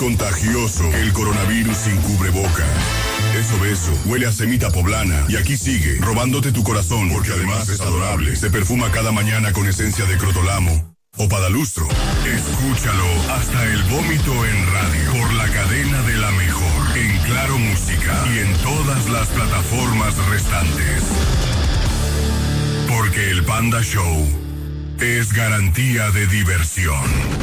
contagioso que el coronavirus sin cubreboca. Es obeso, huele a semita poblana y aquí sigue, robándote tu corazón porque además es adorable. Se perfuma cada mañana con esencia de crotolamo o padalustro. Escúchalo hasta el vómito en radio por la cadena de la mejor, en Claro Música y en todas las plataformas restantes. Porque el Panda Show es garantía de diversión.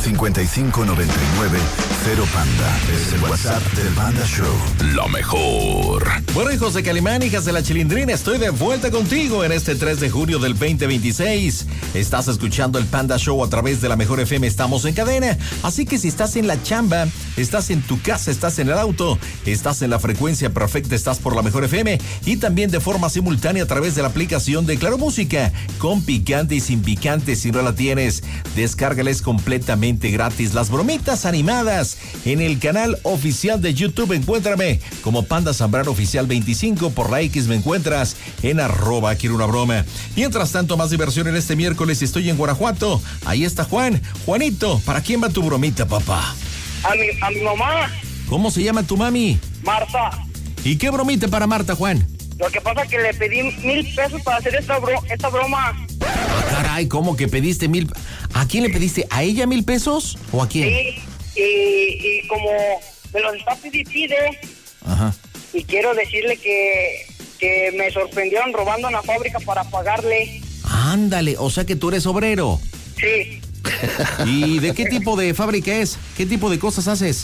5599 0 Panda. Es el WhatsApp del Panda Show. Lo mejor. Bueno, hijos de Calimán, hijas de la Chilindrina, estoy de vuelta contigo en este 3 de junio del 2026. Estás escuchando el Panda Show a través de la Mejor FM. Estamos en cadena. Así que si estás en la chamba, estás en tu casa, estás en el auto, estás en la frecuencia perfecta, estás por la Mejor FM y también de forma simultánea a través de la aplicación de Claro Música, con picante y sin picante. Si no la tienes, descárgales completamente gratis. Las bromitas animadas en el canal oficial de YouTube. Encuéntrame como Panda Zambrano Oficial 25. Por la X me encuentras en @quiero una broma. Mientras tanto, más diversión en este miércoles. Estoy en Guanajuato. Ahí está Juan. Juanito, ¿para quién va tu bromita, papá? A mi mamá. ¿Cómo se llama tu mami? Marta. ¿Y qué bromita para Marta, Juan? Lo que pasa es que le pedí 1,000 pesos para hacer esta broma. Ah, caray, ¿cómo que pediste 1,000? ¿A quién le pediste? ¿A ella 1,000 pesos o a quién? Sí, y como me los está pidiendo, ajá, y quiero decirle que me sorprendieron robando en la fábrica para pagarle. Ándale, o sea que tú eres obrero. Sí. ¿Y de qué tipo de fábrica es? ¿Qué tipo de cosas haces?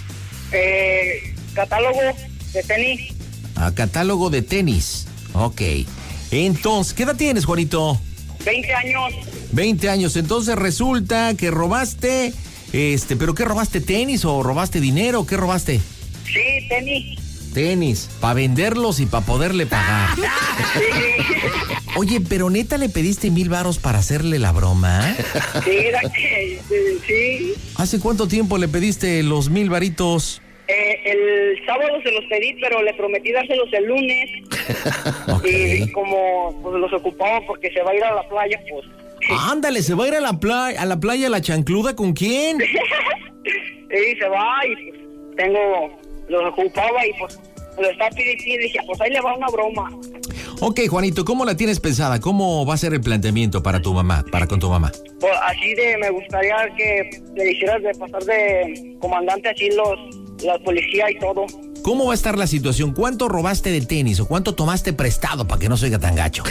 Catálogo de tenis. Ah, catálogo de tenis. Ok. Entonces, ¿qué edad tienes, Juanito? 20 años. 20 años. Entonces resulta que robaste, ¿pero qué robaste? ¿Tenis o robaste dinero? ¿Qué robaste? Sí, tenis. Tenis, para venderlos y para poderle pagar. Oye, pero neta le pediste 1,000 varos para hacerle la broma. Sí, sí. ¿Hace cuánto tiempo le pediste los 1,000 varitos? El sábado se los pedí, pero le prometí dárselos el lunes. Okay. Y como pues los ocupaba porque se va a ir a la playa, pues. Ándale, ¿se va a ir a la playa la chancluda? ¿Con quién? Sí, se va y pues los ocupaba y pues lo estaba pidiendo y dije, pues ahí le va una broma. Ok, Juanito, ¿cómo la tienes pensada? ¿Cómo va a ser el planteamiento para tu mamá, con tu mamá? Pues así me gustaría que le hicieras de pasar de comandante así la policía y todo. ¿Cómo va a estar la situación? ¿Cuánto robaste de tenis o cuánto tomaste prestado para que no se oiga tan gacho?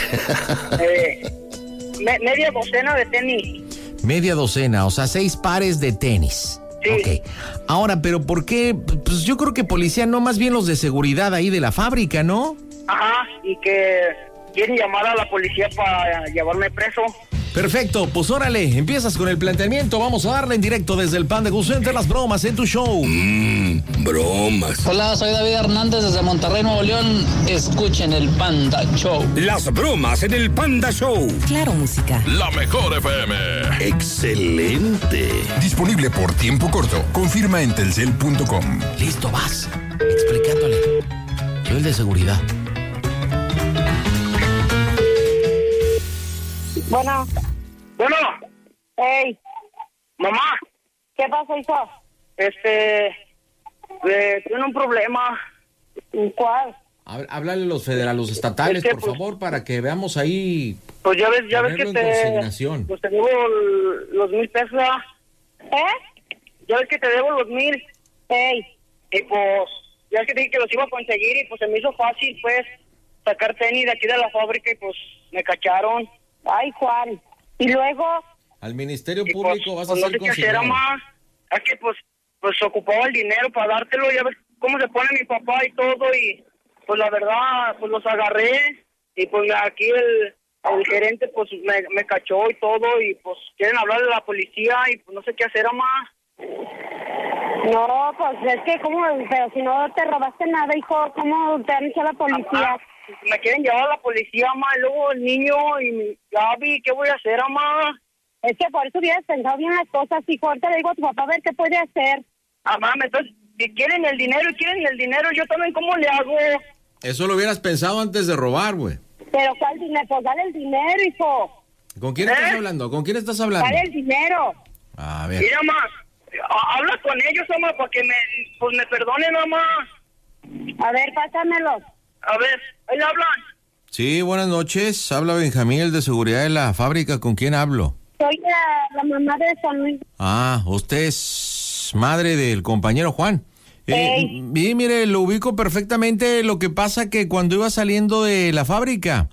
Media docena de tenis. Media docena, o sea, 6 pares de tenis. Sí. Ok. Ahora, ¿pero por qué? Pues yo creo que policía, no, más bien los de seguridad ahí de la fábrica, ¿no? Ajá, y que quieren llamar a la policía para llevarme preso. Perfecto, pues órale, empiezas con el planteamiento. Vamos a darle en directo desde el Panda Go Center las bromas en tu show. Bromas. Hola, soy David Hernández desde Monterrey, Nuevo León. Escuchen el Panda Show. Las bromas en el Panda Show. Claro Música. La Mejor FM. Excelente. Disponible por tiempo corto. Confirma en telcel.com. Listo, vas. Explicándole. Soy el de seguridad. Bueno. Hey. Mamá. ¿Qué pasa, hijo? Tiene un problema. ¿Cuál? Háblale a los federales, estatales, por favor, para que veamos ahí. Pues ya ves que pues te debo los 1,000 pesos. Ya ves que te debo los 1,000. Hey. Y pues, ya ves que te dije que los iba a conseguir y pues se me hizo fácil, pues, sacar tenis de aquí de la fábrica y pues me cacharon. Ay, Juan. ¿Y luego? Al Ministerio Público vas a ser considerado. No sé qué hacer, mamá. Es que pues ocupaba el dinero para dártelo. Ya ves cómo se pone mi papá y todo. Y pues la verdad, pues los agarré. Y pues aquí el gerente pues me cachó y todo. Y pues quieren hablarle a la policía y pues no sé qué hacer, mamá. No, pues es que pero si no te robaste nada, hijo, ¿cómo te han hecho a la policía? Me quieren llevar a la policía, mamá, y luego el niño y Gaby, ¿qué voy a hacer, mamá? Es que por eso hubieras pensado bien las cosas, hijo. Ahorita le digo a tu papá a ver qué puede hacer. Mamá, entonces, si quieren el dinero, yo también, ¿cómo le hago? Eso lo hubieras pensado antes de robar, güey. ¿Pero cuál dinero? Pues dale el dinero, hijo. ¿Con quién estás hablando? ¿Con quién estás hablando? Dale el dinero. A ver. Mira, mamá, Habla con ellos, mamá, para que me perdonen, mamá. A ver, pásamelo. A ver, ahí hablan. Sí, buenas noches. Habla Benjamín, el de seguridad de la fábrica. ¿Con quién hablo? Soy la mamá de San Luis. Ah, usted es madre del compañero Juan. Mire, lo ubico perfectamente. Lo que pasa que cuando iba saliendo de la fábrica,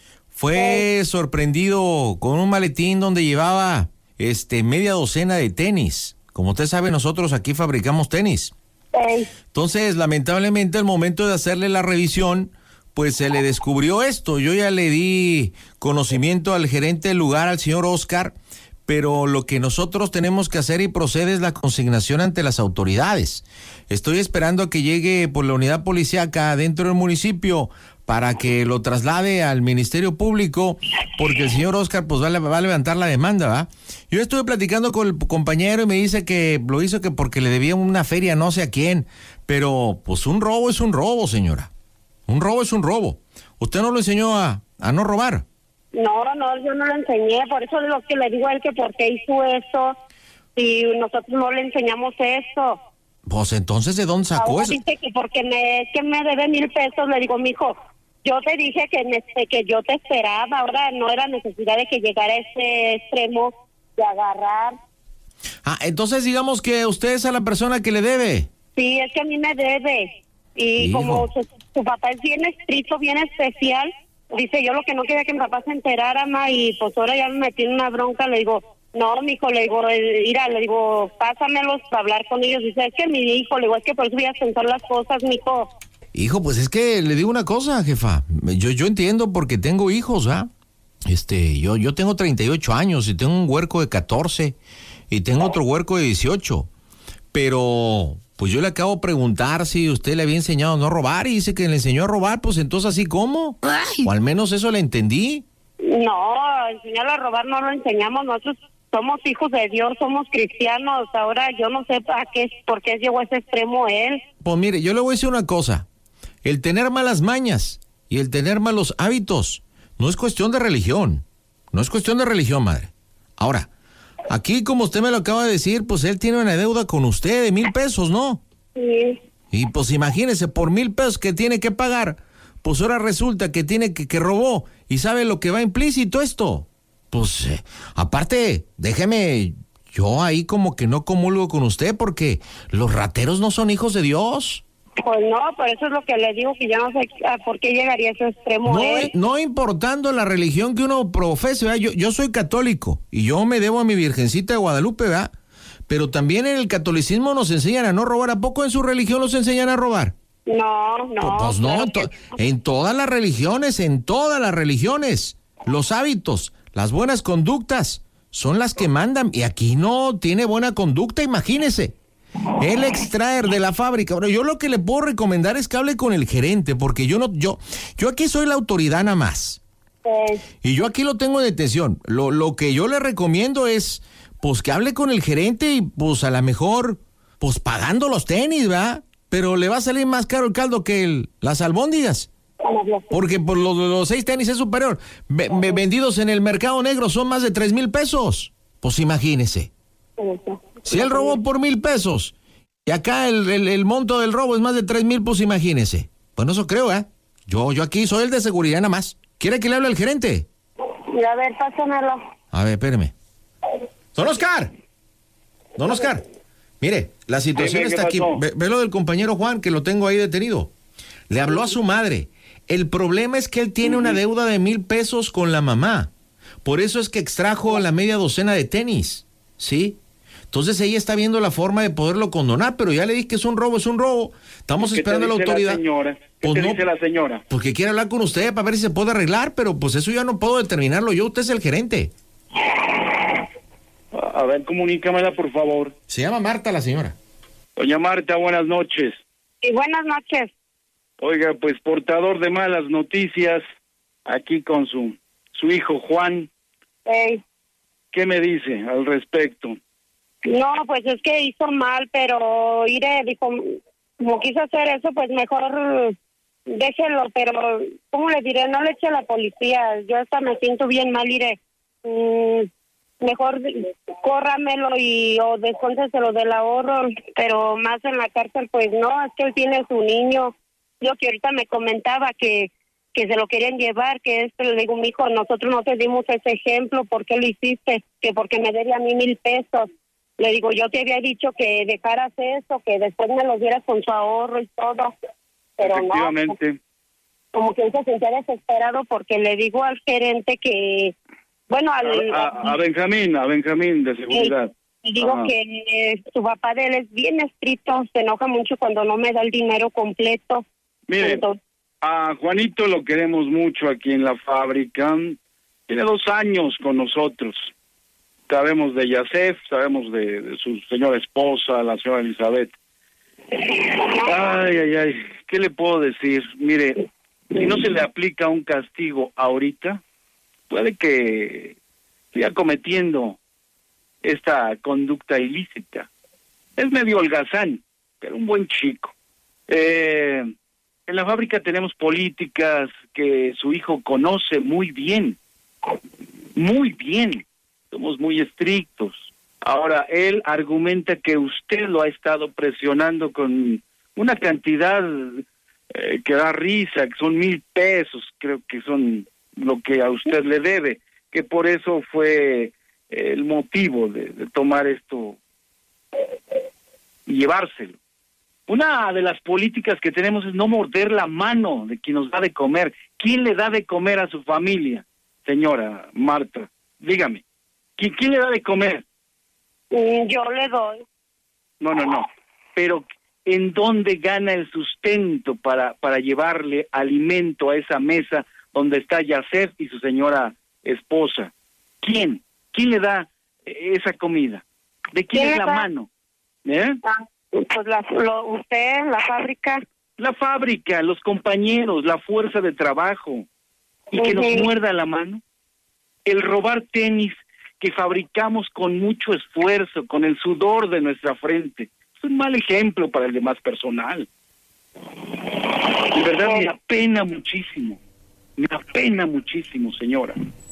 fue sorprendido con un maletín donde llevaba media docena de tenis. Como usted sabe, nosotros aquí fabricamos tenis. Entonces, lamentablemente, al momento de hacerle la revisión, pues se le descubrió esto. Yo ya le di conocimiento al gerente del lugar, al señor Oscar, pero lo que nosotros tenemos que hacer y procede es la consignación ante las autoridades. Estoy esperando a que llegue por la unidad policíaca dentro del municipio para que lo traslade al Ministerio Público, porque el señor Oscar pues va a levantar la demanda, ¿va? Yo estuve platicando con el compañero y me dice que lo hizo que porque le debía una feria no sé a quién, pero pues un robo es un robo, señora. Un robo es un robo. ¿Usted no lo enseñó a no robar? No, yo no lo enseñé, por eso es lo que le digo a él, que por qué hizo eso, si nosotros no le enseñamos eso. Pues entonces, ¿de dónde sacó ahora eso? Dice que porque me debe 1,000 pesos, le digo, mijo, yo te dije que yo te esperaba, ahora no era necesidad de que llegara a ese extremo de agarrar. Ah, entonces digamos que usted es a la persona que le debe. Sí, es que a mí me debe, y Hijo. como su papá es bien estricto, bien especial, dice, yo lo que no quería que mi papá se enterara, ma, y pues ahora ya me metí en una bronca, le digo, no, mijo, le digo, mira, le digo, pásamelos para hablar con ellos. Dice, es que mi hijo, le digo, es que por eso voy a pensar las cosas, mijo. Hijo, pues es que le digo una cosa, jefa. Yo entiendo porque tengo hijos, ¿ah? Yo tengo 38 años y tengo un huerco de 14 y tengo otro huerco de 18. Pero, pues yo le acabo de preguntar si usted le había enseñado a no robar y dice que le enseñó a robar, pues entonces así como. O al menos eso le entendí. No, enseñarlo a robar no lo enseñamos, nosotros somos hijos de Dios, somos cristianos. Ahora yo no sé por qué llegó a ese extremo él. Pues mire, yo le voy a decir una cosa. El tener malas mañas y el tener malos hábitos no es cuestión de religión. No es cuestión de religión, madre. Ahora, aquí como usted me lo acaba de decir, pues él tiene una deuda con usted de 1,000 pesos, ¿no? Sí. Y pues imagínese, por 1,000 pesos que tiene que pagar, pues ahora resulta que tiene que robó. ¿Y sabe lo que va implícito esto? Pues, aparte, déjeme, yo ahí como que no comulgo con usted porque los rateros no son hijos de Dios. Pues no, por eso es lo que le digo, que yo no sé por qué llegaría a ese extremo él. No importando la religión que uno profese, ¿verdad? Yo soy católico y yo me debo a mi Virgencita de Guadalupe, ¿verdad? Pero también en el catolicismo nos enseñan a no robar. ¿A poco en su religión nos enseñan a robar? No. Pues no, en todas las religiones, los hábitos, las buenas conductas son las que mandan. Y aquí no tiene buena conducta, imagínese. El extraer de la fábrica. Pero yo lo que le puedo recomendar es que hable con el gerente, porque yo aquí soy la autoridad nada más. Y yo aquí lo tengo en detención. Lo que yo le recomiendo es, pues que hable con el gerente y pues a lo mejor, pues pagando los tenis, ¿verdad? Pero le va a salir más caro el caldo que las albóndigas. Porque por los 6 tenis es superior. Vendidos en el mercado negro son más de 3,000 pesos. Pues imagínese. Si él robó por 1,000 pesos y acá el monto del robo es más de 3,000, pues imagínese. Bueno, eso creo, ¿eh? Yo aquí soy el de seguridad nada más. ¿Quiere que le hable al gerente? A ver, pásamelo. A ver, espéreme. ¡Don Oscar! Mire, la situación está aquí. Ve lo del compañero Juan, que lo tengo ahí detenido. Le habló a su madre. El problema es que él tiene una deuda de 1,000 pesos con la mamá. Por eso es que extrajo la media docena de tenis. ¿Sí? Entonces ella está viendo la forma de poderlo condonar, pero ya le dije que es un robo. Estamos esperando a la autoridad. ¿Qué te dice la señora? Porque quiere hablar con usted para ver si se puede arreglar, pero pues eso ya no puedo determinarlo yo. Usted es el gerente. A ver, comunícamela, por favor. Se llama Marta la señora. Doña Marta, buenas noches. Y buenas noches. Oiga, pues portador de malas noticias, aquí con su hijo Juan. ¿Qué me dice al respecto? No, pues es que hizo mal, pero dijo, como quiso hacer eso, pues mejor déjelo, pero ¿cómo le diré? No le eche a la policía, yo hasta me siento bien mal, mejor córramelo o descónteselo del ahorro, pero más en la cárcel, pues no, es que él tiene su niño. Yo que ahorita me comentaba que se lo querían llevar, que esto, le digo, mijo, nosotros no te dimos ese ejemplo, ¿por qué lo hiciste? Que porque me debía a mí 1,000 pesos. Le digo, yo te había dicho que dejaras eso, que después me los dieras con su ahorro y todo, pero efectivamente. No, como que él se sentía desesperado porque le digo al gerente que, bueno, a Benjamín de seguridad. Y digo que su papá de él es bien estricto, se enoja mucho cuando no me da el dinero completo. Mire, entonces, a Juanito lo queremos mucho aquí en la fábrica. Tiene 2 años con nosotros. Sabemos de Yasef, sabemos de su señora esposa, la señora Elizabeth. Ay, ¿qué le puedo decir? Mire, si no se le aplica un castigo ahorita, puede que siga cometiendo esta conducta ilícita. Es medio holgazán, pero un buen chico. En la fábrica tenemos políticas que su hijo conoce muy bien. Muy bien. Somos muy estrictos. Ahora, él argumenta que usted lo ha estado presionando con una cantidad que da risa, que son 1,000 pesos, creo que son lo que a usted le debe, que por eso fue el motivo de tomar esto y llevárselo. Una de las políticas que tenemos es no morder la mano de quien nos da de comer. ¿Quién le da de comer a su familia, señora Marta? Dígame, ¿quién le da de comer? Yo le doy. No, pero ¿en dónde gana el sustento para llevarle alimento a esa mesa donde está Yasef y su señora esposa? ¿Quién le da esa comida? ¿De quién es la mano? Pues usted, la fábrica. La fábrica, los compañeros, la fuerza de trabajo. ¿Y que nos muerda la mano? El robar tenis que fabricamos con mucho esfuerzo, con el sudor de nuestra frente. Es un mal ejemplo para el demás personal. De verdad me apena muchísimo, señora.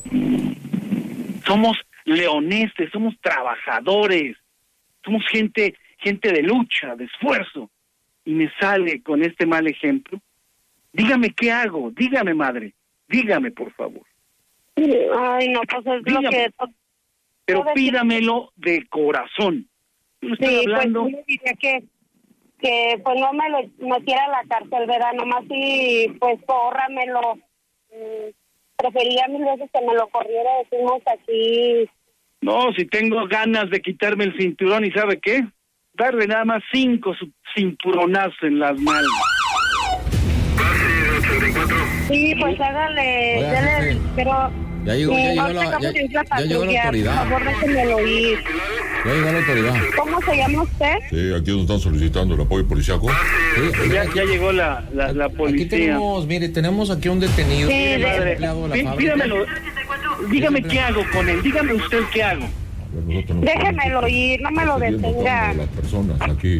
Somos leoneses, somos trabajadores, somos gente de lucha, de esfuerzo, y me sale con este mal ejemplo. Dígame qué hago, dígame, madre, dígame, por favor. Ay, no, pues es dígame, lo que... Pero pídamelo de corazón. Yo estoy hablando... Pues yo diría que pues no me lo metiera a la cárcel, ¿verdad? Nomás sí, pues córramelo. Preferiría 1000 veces que me lo corriera, decimos aquí. No, si tengo ganas de quitarme el cinturón, ¿y sabe qué? Darle nada más 5 cinturonazos en las manos. Sí, pues hágale, dale, pero... Ya llegó la autoridad. Por favor, déjenmelo ir. Ya llegó la autoridad. ¿Cómo se llama usted? Sí, aquí nos están solicitando el apoyo policiaco. Sí, ya llegó la policía. Aquí tenemos aquí un detenido. Sí, madre. Pídamelo. Dígame qué hago con él. Dígame usted qué hago. Déjemelo ir, no me lo detenga. Las personas aquí.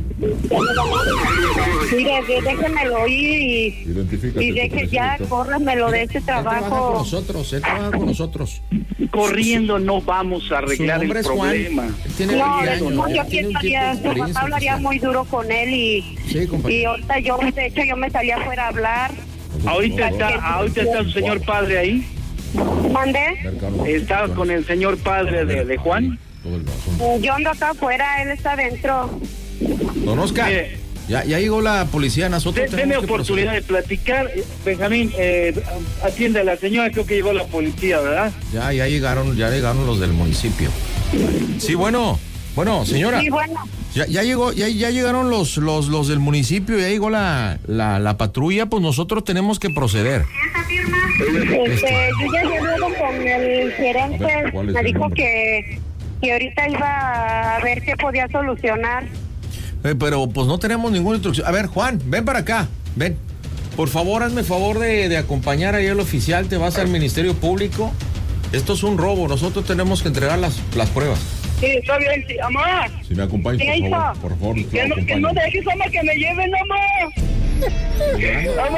Mire, déjemelo ir y deje ya, córramelo de este trabajo. Él trabaja con nosotros. Corriendo no vamos a arreglar el problema. Yo pienso que su papá hablaría muy duro con él y ahorita yo me salí afuera a hablar. Ahorita está su señor padre ahí. ¿Mandé? ¿Está con el señor padre de Juan? Yo ando acá afuera, él está adentro. Don Oscar, ya llegó la policía, nosotros Deme oportunidad de platicar. Benjamín, atiende a la señora, creo que llegó la policía, ¿verdad? Ya llegaron los del municipio. Sí, bueno, señora. Sí, bueno. Ya llegaron los del municipio, ya llegó la patrulla, pues nosotros tenemos que proceder. Yo ya llegué con el gerente, me dijo que ahorita iba a ver qué podía solucionar. Pero pues no tenemos ninguna instrucción. A ver, Juan, ven para acá, ven. Por favor, hazme favor de acompañar ahí al oficial, te vas al Ministerio Público. Esto es un robo, nosotros tenemos que entregar las pruebas. Sí, está bien, sí. Amá. Si me acompañas, por favor. Que no dejes, mamá, que me lleven, mamá. Amá.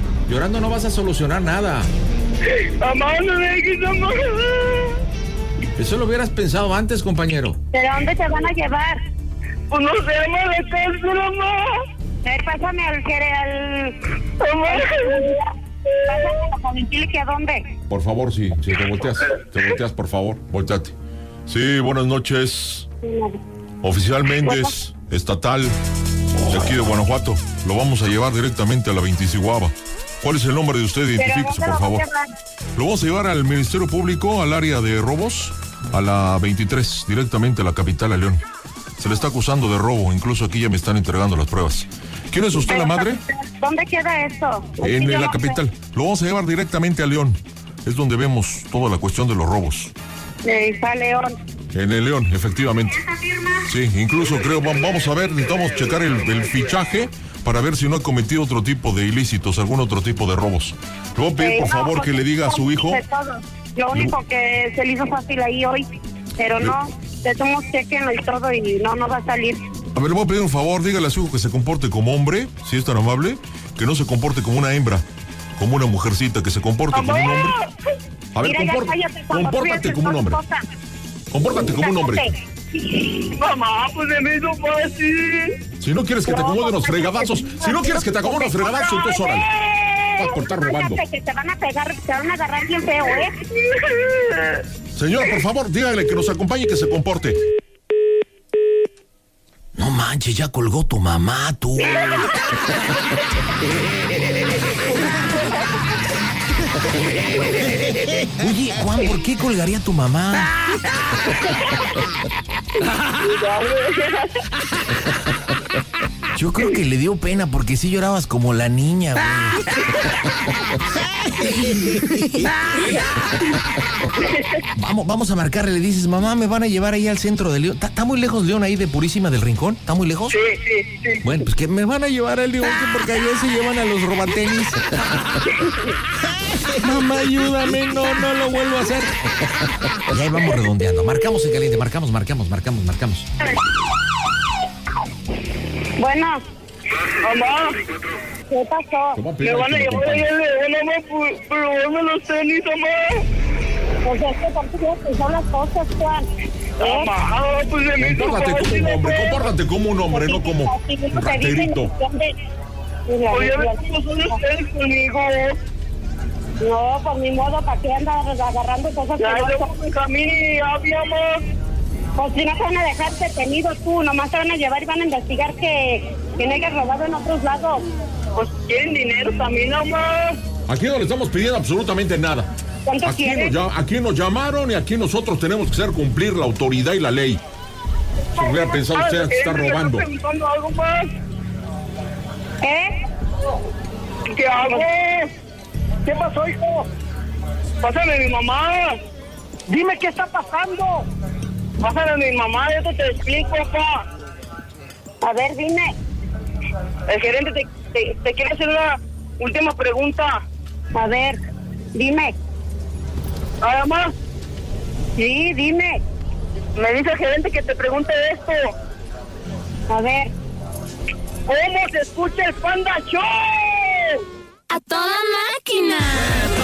Llorando no vas a solucionar nada. Mamá, no dejes, mamá. Eso lo hubieras pensado antes, compañero. ¿De dónde te van a llevar? Pues no sé, mamá, de cárcel, mamá. Pásame al Pásame a Jovencil, ¿que a dónde? Por favor, sí, te volteas, por favor, volteate. Sí, buenas noches. Oficialmente es estatal de aquí de Guanajuato. Lo vamos a llevar directamente a la 26ª. ¿Cuál es el nombre de usted? Identifíquese, por favor. Lo vamos a llevar al Ministerio Público, al área de robos, a la 23, directamente a la capital, a León. Se le está acusando de robo, incluso aquí ya me están entregando las pruebas. ¿Quién es usted, la madre? ¿Dónde queda esto? En la capital. Lo vamos a llevar directamente a León. Es donde vemos toda la cuestión de los robos. Está León. En el León, efectivamente. Sí, incluso creo, vamos a ver, necesitamos checar el fichaje para ver si no ha cometido otro tipo de ilícitos, algún otro tipo de robos. Le voy a pedir, por favor, que le diga a su hijo. Lo único que se le hizo fácil ahí hoy, pero no, le tomamos chequenlo y todo y no va a salir. A ver, le voy a pedir un favor, dígale a su hijo que se comporte como hombre, si es tan amable, que no se comporte como una hembra, como una mujercita, que se comporte como un hombre. A ver, compórtate como un hombre. Compórtate como un hombre. Mamá, pues se me hizo fácil. Si no quieres que te acomode unos fregadazos, tú órale. Vas por estar robando. Que te van a pegar, te van a agarrar bien feo, ¿eh? Señor, por favor, dígale que nos acompañe y que se comporte. No manches, ya colgó tu mamá, tú. Oye, Juan, ¿por qué colgaría tu mamá? Yo creo que le dio pena porque sí llorabas como la niña, güey. Vamos a marcarle, le dices, mamá, me van a llevar ahí al centro de León. ¿Está muy lejos León ahí de Purísima del Rincón? ¿Está muy lejos? Sí. Bueno, pues que me van a llevar al León porque allá se llevan a los robatenis. Mamá, ayúdame, no lo vuelvo a hacer. Y ahí vamos redondeando. Marcamos en caliente, marcamos. Bueno. Mamá. ¿Qué pasó? Me van a llevar ahí al León, mamá, pero dame los tenis, mamá. Pues es que tampoco son las cosas, Juan. Mamá, pues se me hizo fácil. Compórtate como un hombre, no como un raterito. Oye, a ver cómo son ustedes conmigo. No, por mi modo, ¿para qué andas agarrando cosas que no son? A mí, habíamos. Pues si no te van a dejar detenido tú, nomás te van a llevar y van a investigar que no hayas robado en otros lados. Pues quieren dinero también, nomás. Aquí no le estamos pidiendo absolutamente nada. ¿Cuánto quieres? Aquí nos llamaron y aquí nosotros tenemos que hacer cumplir la autoridad y la ley. Si hubiera pensado usted que está robando. ¿Algo más? ¿Qué hago? ¿Qué pasó, hijo? Pásame a mi mamá. Dime qué está pasando. Pásame a mi mamá, yo te explico, papá. A ver, dime. El gerente te quiere hacer una última pregunta. A ver, dime. ¿Nada más? Sí, dime. Me dice el gerente que te pregunte esto. A ver. ¿Cómo se escucha el Panda Show? ¡A toda máquina!